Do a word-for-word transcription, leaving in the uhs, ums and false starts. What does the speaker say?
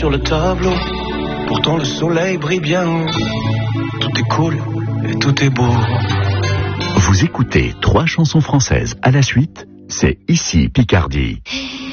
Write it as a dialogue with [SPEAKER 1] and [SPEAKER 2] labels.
[SPEAKER 1] sur le tableau. Pourtant le soleil brille bien. Tout est cool et tout est beau.
[SPEAKER 2] Vous écoutez trois chansons françaises à la suite, c'est ici Picardie.